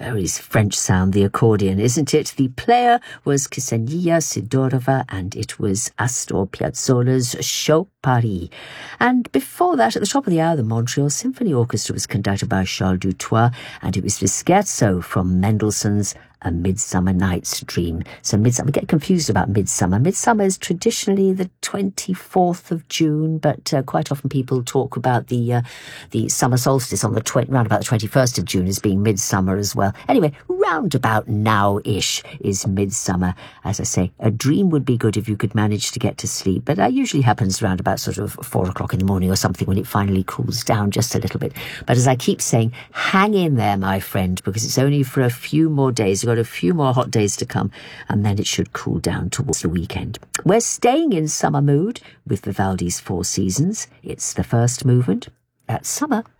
Very French sound, the accordion, isn't it? The player was Ksenia Sidorova, and it was Astor Piazzolla's Chant Paris. And before that, at the top of the hour, the Montreal Symphony Orchestra was conducted by Charles Dutoit, and it was the scherzo from Mendelssohn's A Midsummer Night's Dream. So Midsummer, get confused about Midsummer. Midsummer is traditionally the 24th of June, but quite often people talk about the summer solstice on round about the 21st of June as being Midsummer as well. Anyway, round about now-ish is Midsummer. As I say, a dream would be good if you could manage to get to sleep, but that usually happens round about sort of 4 o'clock in the morning or something when it finally cools down just a little bit. But as I keep saying, hang in there, my friend, because it's only for a few more days. You've got a few more hot days to come, and then it should cool down towards the weekend. We're staying in summer mood with Vivaldi's Four Seasons. It's the first movement. That's Summer